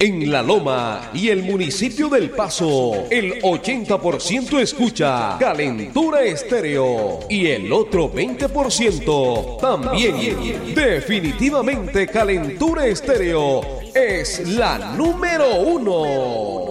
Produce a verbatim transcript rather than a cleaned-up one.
En La Loma y el municipio del Paso, el ochenta por ciento escucha Calentura Estéreo y el otro veinte por ciento también. Definitivamente Calentura Estéreo es la número uno.